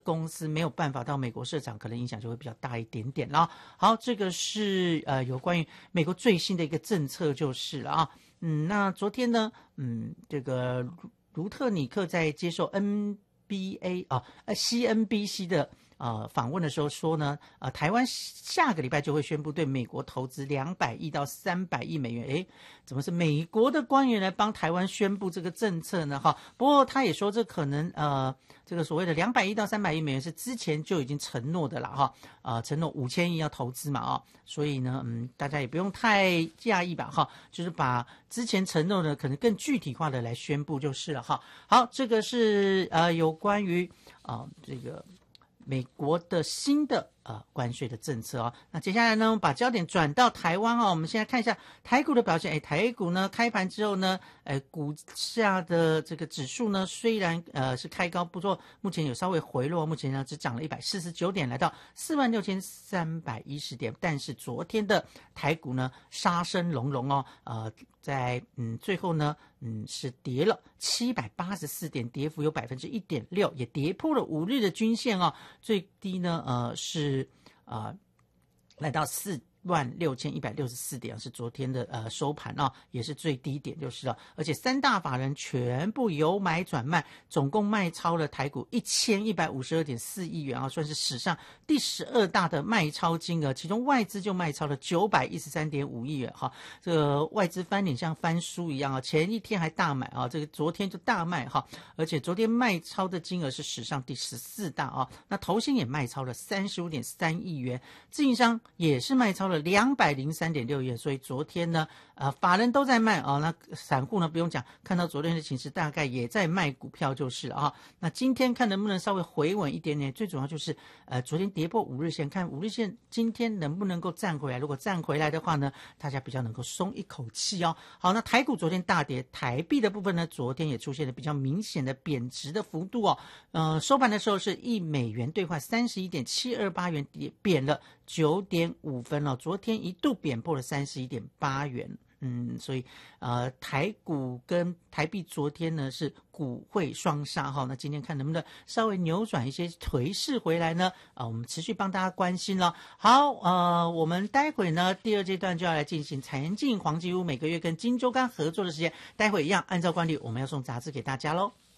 公司没有办法到美国设厂，可能影响就会比较大一点点啦。好，这个是有关于美国最新的一个政策就是了啊。那昨天呢，这个卢特尼克在接受 CNBC 的访问的时候说呢，台湾下个礼拜就会宣布对美国投资200亿到300亿美元。诶，怎么是美国的官员来帮台湾宣布这个政策呢？哈，不过他也说这可能这个所谓的200亿到300亿美元是之前就已经承诺的了哈，承诺5000亿要投资嘛所以呢，大家也不用太讶异吧哈，就是把之前承诺的可能更具体化的来宣布就是了哈。好，这个是有关于这个美国的新的关税的政策那接下来呢，我们把焦点转到台湾我们现在看一下台股的表现。台股呢开盘之后呢，股价的这个指数呢虽然是开高，不过目前有稍微回落，目前呢只涨了149点，来到46310点。但是昨天的台股呢杀声隆隆在最后呢是跌了784点，跌幅有1.6%，也跌破了5日的均线最低呢是来到46164点，是昨天的收盘也是最低点就是了。而且三大法人全部由买转卖，总共卖超了台股1152.4亿元算是史上第12大的卖超金额。其中外资就卖超了913.5亿元这个外资翻脸像翻书一样前一天还大买这个昨天就大卖而且昨天卖超的金额是史上第14大那投信也卖超了35.3亿元，自营商也是卖超了203.6亿元。所以昨天呢法人都在卖那散户呢不用讲，看到昨天的情势大概也在卖股票就是了那今天看能不能稍微回稳一点点，最主要就是昨天跌破5日线，看5日线今天能不能够站回来，如果站回来的话呢，大家比较能够松一口气好，那台股昨天大跌，台币的部分呢昨天也出现了比较明显的贬值的幅度收盘的时候是1美元兑换31.728元，贬了9.5分昨天一度贬破了31.8元。所以台股跟台币昨天呢是股汇双杀那今天看能不能稍微扭转一些颓势回来呢我们持续帮大家关心了。好我们待会呢第二阶段就要来进行财经黄金屋每个月跟金周刊合作的时间，待会一样按照惯例我们要送杂志给大家咯。